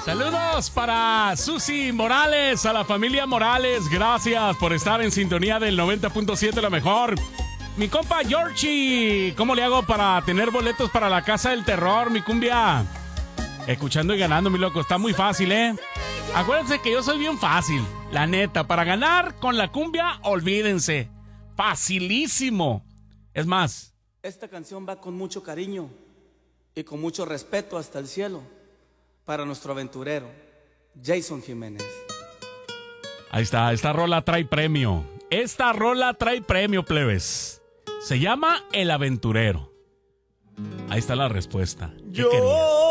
Saludos para Susi Morales, a la familia Morales. Gracias por estar en sintonía del 90.7 La Mejor. Mi compa Georgie, ¿cómo le hago para tener boletos para la Casa del Terror, mi cumbia? Escuchando y ganando, mi loco, está muy fácil, ¿eh? Acuérdense que yo soy bien fácil, la neta. Para ganar con la cumbia, olvídense. Facilísimo. Es más, esta canción va con mucho cariño y con mucho respeto hasta el cielo para nuestro aventurero, Jason Jiménez. Ahí está, esta rola trae premio. Esta rola trae premio, plebes. Se llama El Aventurero. Ahí está la respuesta. ¿Qué querías?